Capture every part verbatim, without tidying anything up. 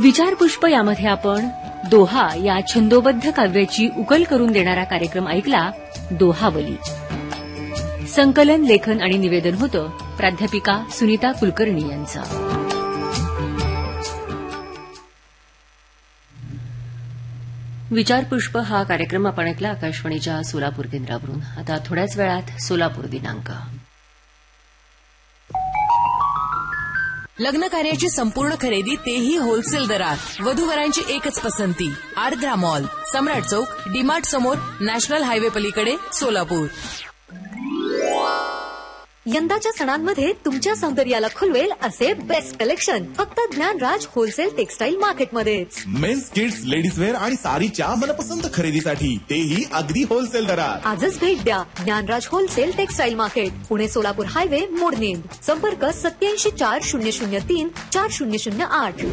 विचारपुष्प यामध्ये आपण दोहा या छंदोबद्ध काव्याची उकल करून देणारा कार्यक्रम ऐकला. दोहावली. संकलन, लेखन आणि निवेदन होतं प्राध्यापिका सुनीता कुलकर्णी यांचं. विचारपुष्प हा कार्यक्रम आपण ऐकला आकाशवाणीच्या सोलापूर केंद्रावरून. आता थोड्याच वेळात सोलापूर दिनांक. लग्न कार्याची संपूर्ण खरेदी तेही होलसेल दरात. वधूवरांची एकच पसंती आर्द्रा मॉल, सम्राट चौक, डीमार्ट समोर, नॅशनल हायवे पलीकडे, सोलापूर. यंदाच्या सणांमध्ये तुमच्या सौंदर्याला खुलवेल असे बेस्ट कलेक्शन फक्त Dnyanraj wholesale textile मार्केटमध्येच. Men's, kids, ladies wear आणि साडीच्या मनपसंत खरेदीसाठी तेही अगदी होलसेल दरात. आजच भेट द्या Dnyanraj wholesale textile market, Pune Solapur highway, मोडनेर. संपर्क सत्याऐंशी चार शून्य शून्य तीन चार शून्य शून्य आठ.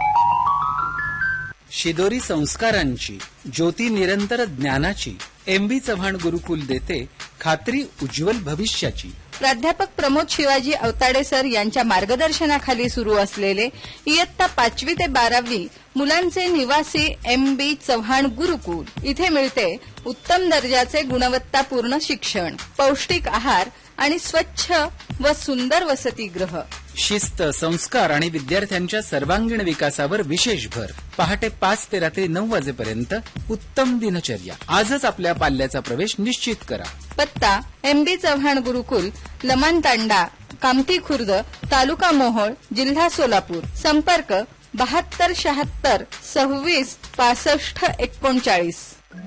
शिदोरी संस्कारांची, ज्योती निरंतर ज्ञानाची, एम बी चव्हाण गुरुकुल देते खात्री उज्ज्वल भविष्याची. प्राध्यापक प्रमोद शिवाजी अवताडे सर यांच्या मार्गदर्शनाखाली सुरू असलेले इयत्ता पाचवी ते बारावी मुलांचे निवासी एम बी चव्हाण गुरुकुल. इथे मिळते उत्तम दर्जाचे गुणवत्तापूर्ण शिक्षण, पौष्टिक आहार आणि स्वच्छ व सुंदर वसतिगृह. शिस्त, संस्कार आणि विद्यार्थ्यांच्या सर्वांगीण विकासावर विशेष भर. पहाटे पाच ते रात्री नऊ वाजेपर्यंत उत्तम दिनचर्या. आजच आपल्या पाल्याचा प्रवेश निश्चित करा. पत्ता एम बी चव्हाण गुरुकुल, लमान तांडा, कामठी खुर्द, तालुका मोहोळ, जिल्हा सोलापूर. संपर्क बहात्तर शहात्तर सव्वीस पासष्ट एकोणचाळीस.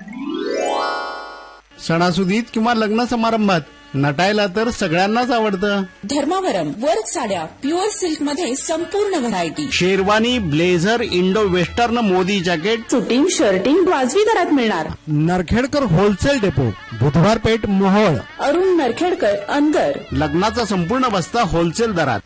सणासुदीत किंवा लग्न समारंभात नटायला तर सगळ्यांनाच आवडतं. धर्मावरम वर्क साड्या प्युअर सिल्क मध्ये संपूर्ण variety. Sherwani, blazer, Indo western, Modi jacket, suiting, shirting वाजवी दरात मिळणार. नरखेडकर होलसेल डेपो, बुधवार पेठ, मोहोळ. अरुण नरखेडकर, अंदर. लग्नाचा संपूर्ण बस्ता होलसेल दरात.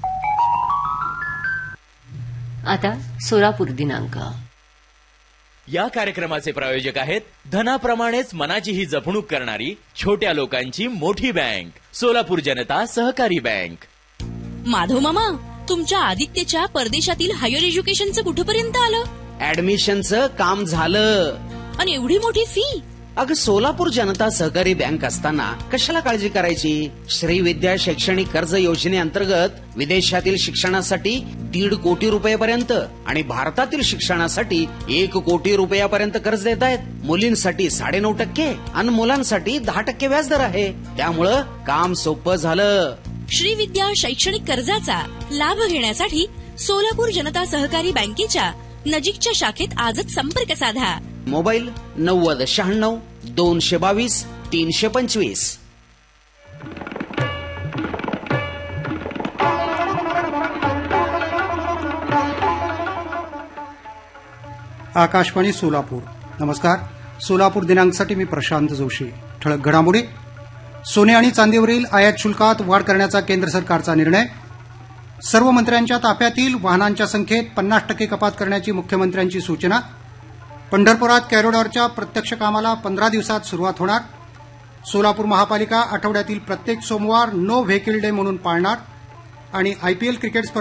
आता सोलापूर दिनांक. या कार्यक्रमाचे प्रायोजक आहेत धनाप्रमाणेच मनाचीही जपणूक करणारी छोट्या लोकांची मोठी बँक, सोलापूर जनता सहकारी बँक. माधव मामा, तुमच्या आदित्यच्या परदेशातील हायर एज्युकेशनचं कुठपर्यंत आलं? ऍडमिशनचं काम झालं. आणि एवढी मोठी फी? अगं, सोलापूर जनता सहकारी बँक असताना कशाला काळजी करायची. श्री विद्या शैक्षणिक कर्ज योजनेअंतर्गत विदेशातील शिक्षणासाठी दीड कोटी रुपयापर्यंत आणि भारतातील शिक्षणासाठी एक कोटी रुपयापर्यंत कर्ज देत आहेत. मुलींसाठी साडेनऊ टक्के आणि मुलांसाठी दहा टक्के व्याजदर आहे. त्यामुळं काम सोपं झालं. श्री विद्या शैक्षणिक कर्जाचा लाभ घेण्यासाठी सोलापूर जनता सहकारी बँकेच्या नजीकच्या शाखेत आजच संपर्क साधा. मोबाईल नव्वद शहाण्णव दोनशे बावीस तीनशे पंचवीस. आकाशवाणी सोलापूर. नमस्कार. सोलापूर दिनांकसाठी मी प्रशांत जोशी. ठळक घडामोडी. सोने आणि चांदीवरील आयात शुल्कात वाढ करण्याचा केंद्र सरकारचा निर्णय. सर्व मंत्र्यांच्या ताफ्यातील वाहनांच्या संख्येत पन्नास टक्के कपात करण्याची मुख्यमंत्र्यांची सूचना. पंढरपुरात कॉरिडॉरच्या प्रत्यक्ष कामाला पंधरा दिवसात सुरुवात होणार. सोलापूर महापालिका आठवड्यातील प्रत्येक सोमवार नो व्हेकल डे म्हणून पाळणार. आणि आयपीएल क्रिकेट स्पर्धेत